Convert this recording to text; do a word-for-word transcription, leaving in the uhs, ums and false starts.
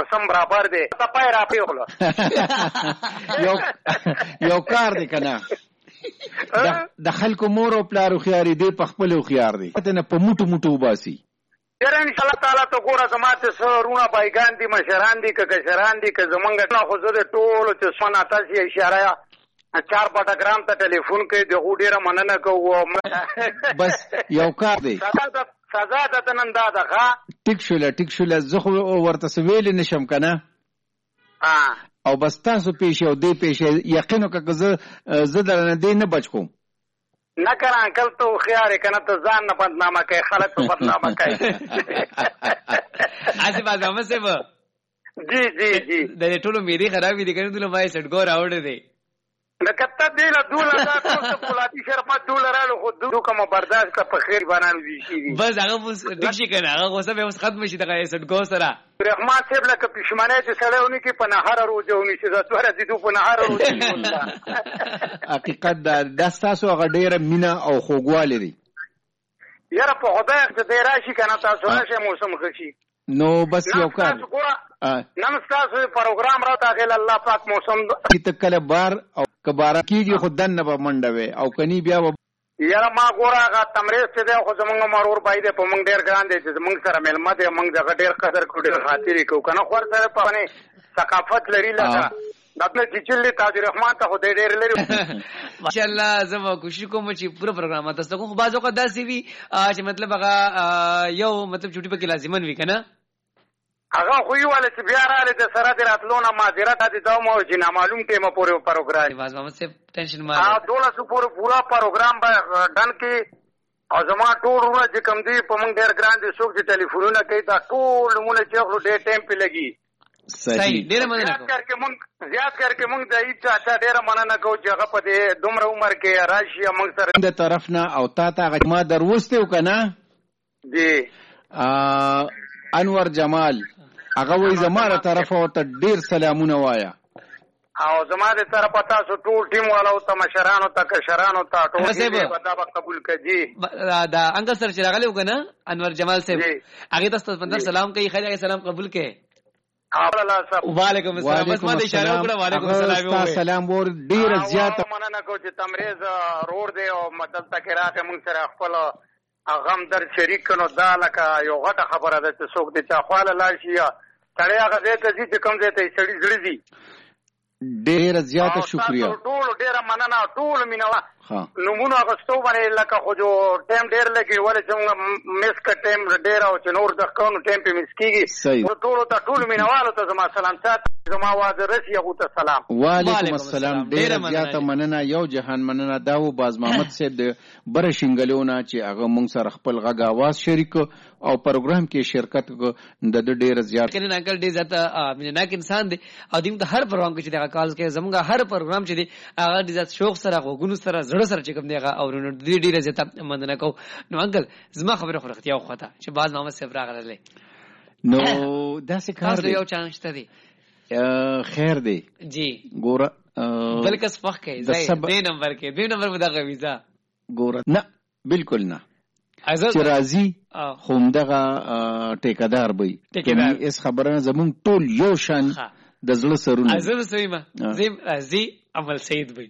موسم برابر دی ته پای را پیغله یو یو کار دی کنه د خلکو مور او پلار خياري دی په خپل خيار دی ته نه په موټو موټو وباسي یاره ان شاء الله تعالی ته ګوره زماته سرونه بایګان دي مشران دي که کشران دي که زمونږ نه خو زه د ټولو چې سونه تاسې اشاره چار پټګرام ته ټلیفون کوي دغه ډیره مننه کوو بس یو کار دی سزا د تنن دا دغه ټیک شول ټیک شول زه خو ورته سویل نشم کنه او بس تاسو پیښ او دی پیښ یقینو که زه زه درنه دی نه بچ کوم نه کړه انکل ته خيار کنه ته ځان نه بدنامه کوي خلک ته بدنامه کوي اسی باز هم سه جی جی جی د ټولو میری خرابې دي کنه دله ما سټ ګور اوړې دي نکته دی له دوله دا ټول پولادي شربت دوله رالو خو دو کوم برداشت کا په خیر باندې دي شي بس هغه اوس ډیک شي کنه هغه اوس به اوس ختم شي دغه سټ ګور سره رحمان صاحب لکه پښمنه چې سړیونی کې په نهار روزونی چې دا توره دي په نهار روزونی حقیقت دا د تاسو هغه ډیره مینا او خوګواله دي یاره په خدای ته دی راشي کنه تاسو راشه موسم خشي نو بس یو کار نن تاسو پروګرام راته غل الله پاک موسم ته کله بار او کبارا کیږي خدان نه منډوي او کني بیا یاره ما ګوره هغه تمریز چې دی خو زمونږ مرور بای دی په مونږ ډېر ګران دی چې زمونږ سره مېلمه دی مونږ دغه ډېر قدر کوو ډېر خاطرې کوو که نه خور سره په ثقافت لري لکه داپنه چیچلې تاج رحمان ته خو دی ډېر لري ماشاءالله زه به کوشش کوم چې پوره پروګرام تاسو کوم خو بعض وخت داسې وي چې مطلب هغه یو مطلب چوټي پکې لازمن وي که نه هغه خو یې واله چې بیا راغلی د سره د راتلو نه معذرت دې دا مو چې نامعلوم ټیمه پورې پروګرام باز محمد صاحب ټینشن ما ها دولس پورې پورا پروګرام به ډن کې او زما ټول ورونه چې کم دي په مونږ ډېر ګران دي څوک چې ټلیفونونه کوي دا ټول مونږ چې خپل ډېر ټایم په لګي صحیح ډېر مننه کوم زیات کر کې مونږ زیات کر کې مونږ د هیڅ چا ډېر مننه کوو چې هغه په دې دومره عمر کې راشي مونږ سره د طرف نه او تا ته ما دروسته وکنه جی انور جمال هغه وې زماره طرف او ته ډیر سلامونه وایا او زماره طرف تاسو ټول ټیم والو ته مشرانو ته کشرانو ته ټول دې ودا قبول کړي دا انګل سره چې راغلی وکنه انور جمال صاحب هغه تاسو په سلام کوي خیر سلام قبول کړي وعلیکم السلام بس ما دې اشاره وکړه وعلیکم السلام سلام ور ډیر زیات مننه کو چې تمریز رور دی او مدد تک راکه مونږ سره خپل غم در شریک کنو دا لکه یو غټه خبره ده چې څوک دې چا خواله لاړ شي سړی هغه ځای ته ځي چې کوم ځای ته سړي زړه ځي ډېره زیاته شکریه ټول ډېره مننه ټول مینه نمونه اغوستو باندې لکه خو جو ټایم ډېر لګي ولې چې موږ مس کا ټایم ډېر او چې نور د کونو ټایم په مس کیږي ټول ته ټول مینوالو ته زما سلام سات زما واده رسي هغه ته سلام وعلیکم السلام ډېره زیاته مننه یو جهان مننه دا و باز محمد صاحب د بر شنګلونه چې هغه موږ سره خپل غږ आवाज شریک او پروګرام کې شرکت د ډېر زیات کنه انکل ډېر زیاته مینه انسان دی او دیم ته هر پروګرام کې چې دا کال کې زموږ هر پروګرام چې دی هغه د زیات شوق سره غوګونو سره زړه سره چې کوم دی هغه او نو ډېر زیاته مننه کو نو انکل زما خبره خو رختیا خو ته چې باز محمد صاحب راغله نو داسې کار دی یو چانس ته دی خیر دی جی ګوره بلکې صفخ کې زای دې نمبر کې دې نمبر په دغه ویزا ګوره نه بالکل نه چې راځي خوندغه ټیکدار وي اس خبره زمون ټول یو شان د زړه سرونه ازم سویما زم ازي عمل سید وي